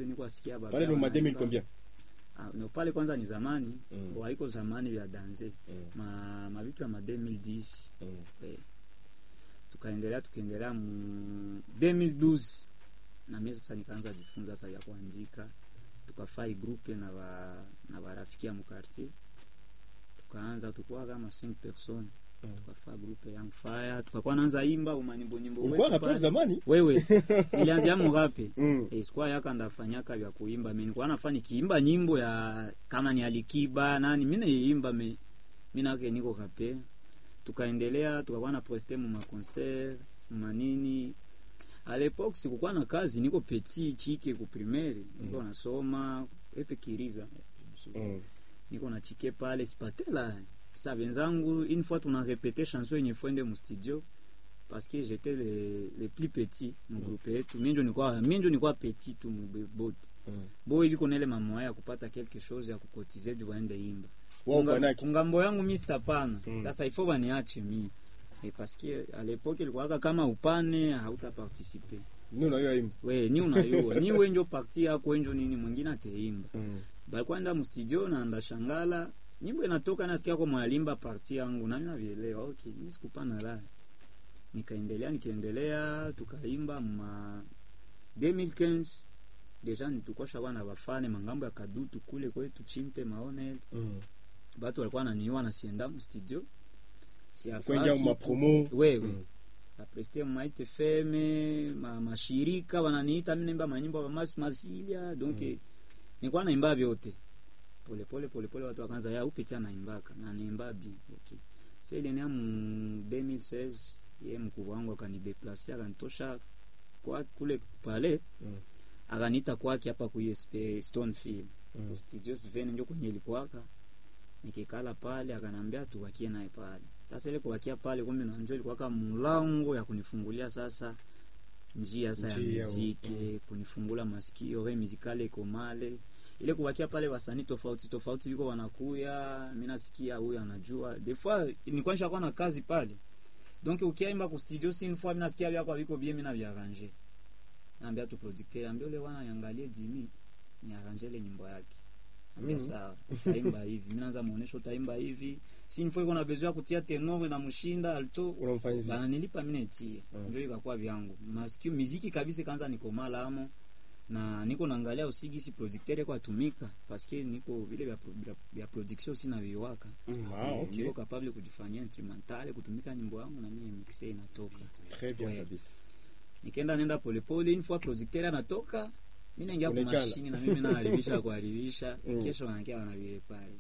kule niko asikia baba. Pale ni 2000 combien? No, pale kwanza ni zamani, haiko zamani ya danse. Mavitu ya 2010. Tukaendelea 2012 na mimi sasa nikaanza jifunza sasa ya kuandika. Tukafai group na barafiki ya mkartie. Tukaanza tukua kama 5 personnes. Tukafaa group ya Fire, tukakuwa naanza imba umanyimbo nyimbo. Ulikuwa rapper zamani? Wewe. Nilianzia mrape. Sikuwa yaka ndafanyaka vya kuimba. Mimi nilikuwa nafanya kiimba nyimbo ya kama ni Alikiba nani mimi naimba mimi nake niko rapper. Tukaendelea tukakuwa na prester mu concert manini. À l'époque sikukuwa na kazi, niko petit chike ku primaire, niko nasoma epe Kiriza. Niko na chike pale sipatela. Sa wenzangu une fois on a répété chanson yenye fuende mu studio parce que j'étais le plus petit mu groupe yetu. Mimi ndio nilikuwa petit tu mu bot. Bo ili konele mama ya kupata quelque chose ya kukotize du waende imba. Ngambo yangu mimi sitapana. Sasa il faut baniache mimi. Et parce que à l'époque ilikuwa kama upane hauta participer. Ni unayo imba. We, ni unayo. Ni wewe ndio parti yako ndio nini mwingine ataimba. Ba kwenda mu studio na ndashangala nyimbo inatoka nasikia kwa mwalimba parti yangu na mimi navielewa. Okay, mimi sikupana la. Nikaendelea tukaimba ma 2015 deja nitukosha bana bafane mangambo ya Kadutu kule kwetu Chimpe Maone. Batu walikuwa wananiua na sienda mu studio. Si afanya ma promo. Wewe. La prester Maite FM, mashirika wananiita mimi naimba manyimbo ya Masilia donc nilikuwa naimba vyote. Pole watu wakaanza ya upitia naimbaka na naimba bien. Okay. Sasa ile ni 2016 yeye mkubwa wangu akanideplacer akanitosha kwa kule pale. Akaniita kwake hapa ku USP Stonefield. Studio Sven ndio kwenye ilikuwaka. Nikikala pale akanambia tuwakie naye pale. Sasa ile kuwakia pale kumbe na njoo ilikuwa kama mlango ya kunifungulia sasa njia ya muziki, kunifungula masikio, we muzikale komale. Ile kuwakia pale wasanii tofauti biko wanakuya, mimi nasikia huyu anajua. Des fois nilikuwa nishakuwa na kazi pale. Donc ukiaimba ku studio si une fois mimi nasikia vyako viko bien mimi na viarranger. Naambia tu producteur, ambia yule wana yangalie Jimmy ni arranger ile nyimbo yake. Ambia sawa, utaimba hivi. Mimi naanza muonesho utaimba hivi. Si une fois iko na besoin ya kutia tenor na mshinda alto unamfanyia. Bana nilipa mimi netie. Ndio ikakuwa vyangu. Masikio muziki kabisa kaanza nikomala amo. Na niko naangalia usigi si producteur kwa tumika parce que niko vile vya production sina viwaka. Okay. Niko capable kujifanyia instrumental kutumika nyimbo yangu na mimi mixe inatoka. Très bien kabisa. Nikaenda polepole une fois producteur anatoka mimi naingia kwa mashini na mimi naharibisha kesho wanakia wanavirepare.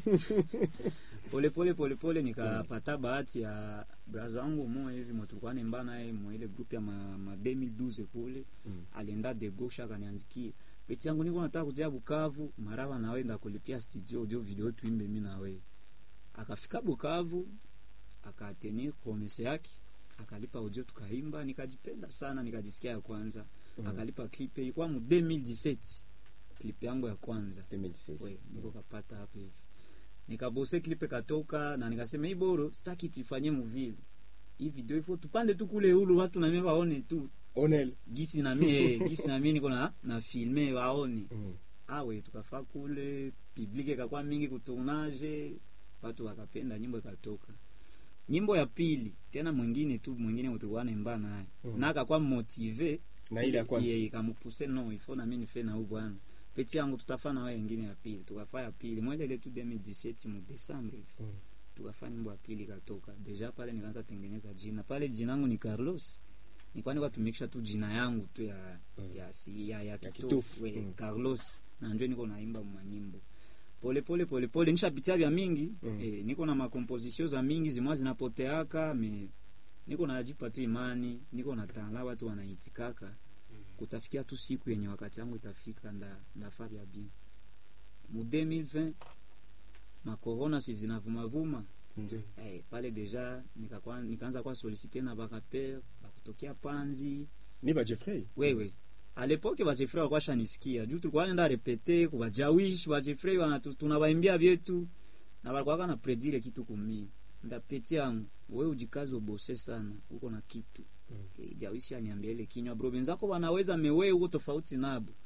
Pole nikapata bahati ya brother wangu mmoja hivi mtukua nimba naye mu ile group ya ma 2012 kule. Alienda de gauche akanianzikia peti yangu niko nataka kuja Bukavu marawa naenda kulipia studio audio video tuimbe mimi na wewe. Akafika Bukavu akatenir promesse yake akalipa audio tukaimba nikajipenda sana nikajisikia ya kwanza. Akalipa clip ilikuwa mu 2017 clip yangu ya kwanza 2016 wewe niko kapata hapo hivi nikabose clip katoka na nikasema hii boro sitaki tuifanyie mu vile hii video ifo tupande tu kule hulu watu na mimi waone tu onel gisi na mimi niko na filmer waone wewe tukafaa kule public ikakuwa mingi kutournage watu wakapenda nyimbo ikatoka. Nyimbo ya pili tena mwingine mtu anaimba naye na akakuwa motive na ile ya kwanza yeye ikamupuse no ifo na mimi nife na huyu bwana peti yangu tutafanya wewe nyingine ya pili tukafanya ya pili moja ile tu 2017 mu December tukafanya nyimbo ya pili katoka deja pale nikaanza tengeneza jina pale jina langu ni Carlos nilikuwa nitumikisha tu jina yangu tu ya kitofu Carlos na ndio niko naimba manyimbo pole nishapitia vya mingi niko na makomposition za mingi zimwa zinapoteaka niko najipa tu imani niko na tala watu wanaitikaka kutafikia tu siku yenye wakati yangu itafika ndafari ya bien mu 2020 ma corona si zinavuma pale deja nikaanza kwa solliciter na baraper bakutokea Panzi ni ba Jeffrey wewe à l'époque ba Jeffrey walikuwa shanisikia juu tulikuwa nenda repeter kwa Jawish ba Jeffrey tunabaimbia vyetu na walikuwa na predire kitu kumi ndapeti yangu wewe ujikaze ubose sana uko na kitu Jawish aniambia ile kinywa bro benzako wanaweza mewe uko tofauti nabo